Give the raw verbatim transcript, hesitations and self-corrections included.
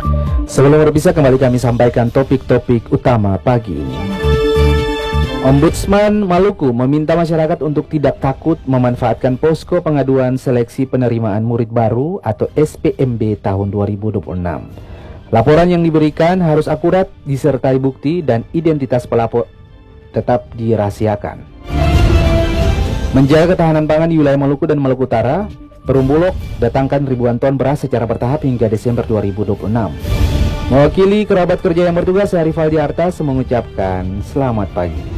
Sebelum berpisah, kembali kami sampaikan topik-topik utama pagi ini. Ombudsman Maluku meminta masyarakat untuk tidak takut memanfaatkan posko pengaduan seleksi penerimaan murid baru atau S P M B tahun dua ribu dua puluh enam. Laporan yang diberikan harus akurat, disertai bukti, dan identitas pelapor tetap dirahasiakan. Menjaga ketahanan pangan di wilayah Maluku dan Maluku Utara, Perum Bulog datangkan ribuan ton beras secara bertahap hingga Desember dua ribu dua puluh enam. Mewakili kerabat kerja yang bertugas, saya Rivaldi Artas mengucapkan selamat pagi.